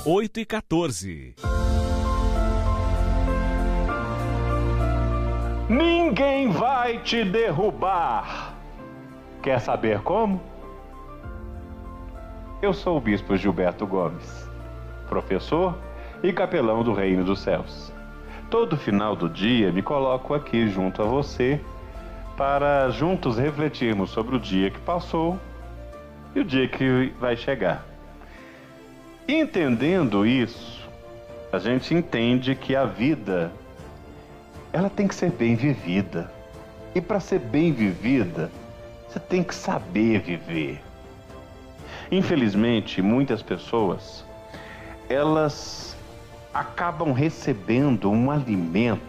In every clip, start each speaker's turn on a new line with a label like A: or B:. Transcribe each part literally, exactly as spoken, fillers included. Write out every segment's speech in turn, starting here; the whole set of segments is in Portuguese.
A: oito e quatorze.
B: Ninguém vai te derrubar. Quer saber como? Eu sou o Bispo Gilberto Gomes, professor e capelão do Reino dos Céus. Todo final do dia me coloco aqui junto a você para juntos refletirmos sobre o dia que passou e o dia que vai chegar. Entendendo isso, a gente entende que a vida, ela tem que ser bem vivida. E para ser bem vivida, você tem que saber viver. Infelizmente, muitas pessoas, elas acabam recebendo um alimento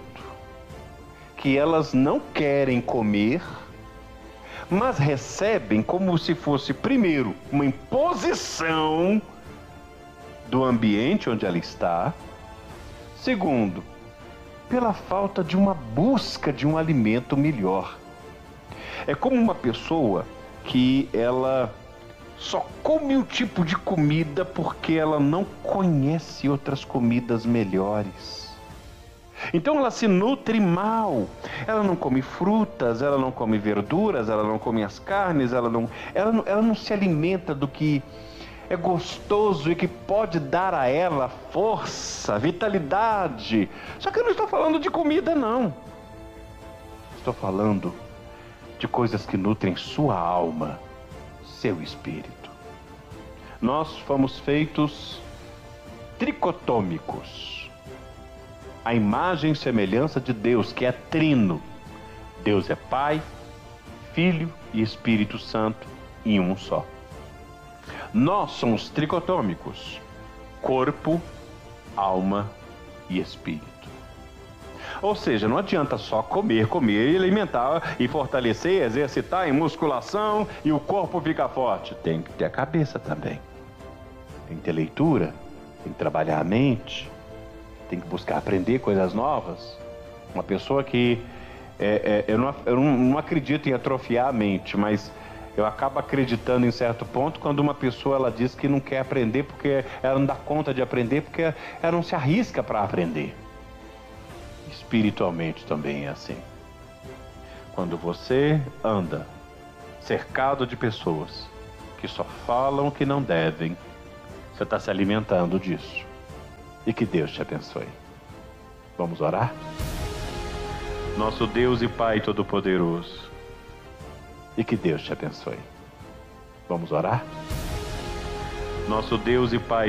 B: que elas não querem comer, mas recebem como se fosse, primeiro, uma imposição do ambiente onde ela está. Segundo, pela falta de uma busca de um alimento melhor. É como uma pessoa que ela só come um tipo de comida porque ela não conhece outras comidas melhores. Então ela se nutre mal. Ela não come frutas, ela não come verduras, ela não come as carnes, ela não, ela não, ela não se alimenta do que é gostoso e que pode dar a ela força, vitalidade. Só que eu não estou falando de comida, não. Estou falando de coisas que nutrem sua alma, seu espírito. Nós fomos feitos tricotômicos, a imagem e semelhança de Deus, que é trino. Deus é Pai, Filho e Espírito Santo em um só. Nós somos tricotômicos, corpo, alma e espírito. Ou seja, não adianta só comer, comer e alimentar e fortalecer, exercitar em musculação e o corpo fica forte. Tem que ter a cabeça também. Tem que ter leitura, tem que trabalhar a mente, tem que buscar aprender coisas novas. Uma pessoa que... É, é, eu, não, eu não, não acredito em atrofiar a mente, mas eu acabo acreditando em certo ponto quando uma pessoa ela diz que não quer aprender porque ela não dá conta de aprender, porque ela não se arrisca para aprender. Espiritualmente também é assim. Quando você anda cercado de pessoas que só falam o que não devem, você está se alimentando disso. E que Deus te abençoe. Vamos orar? Nosso Deus e Pai Todo-Poderoso, e que Deus te abençoe. Vamos orar? Nosso Deus e Pai